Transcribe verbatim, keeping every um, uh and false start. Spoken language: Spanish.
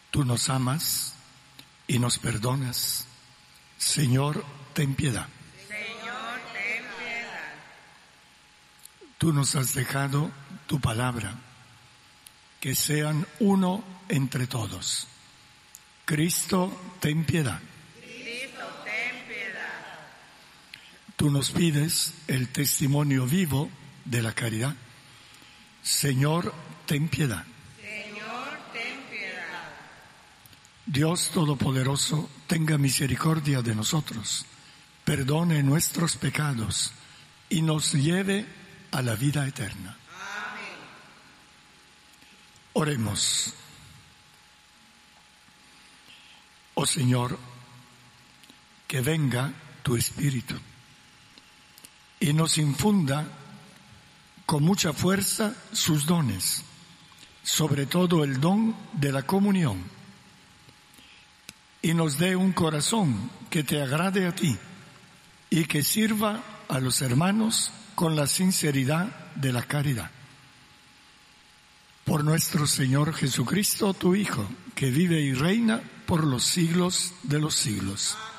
Tú nos amas y nos perdonas. Señor, ten piedad. Señor, ten piedad. Tú nos has dejado tu palabra, que sean uno entre todos. Cristo, ten piedad. Cristo, ten piedad. Tú nos pides el testimonio vivo de la caridad. Señor, ten piedad. Señor, ten piedad. Dios Todopoderoso, tenga misericordia de nosotros, perdone nuestros pecados y nos lleve a la vida eterna. Amén. Oremos. Oh Señor, que venga tu Espíritu y nos infunda con mucha fuerza sus dones, sobre todo el don de la comunión, y nos dé un corazón que te agrade a ti y que sirva a los hermanos con la sinceridad de la caridad. Por nuestro Señor Jesucristo, tu Hijo, que vive y reina por los siglos de los siglos.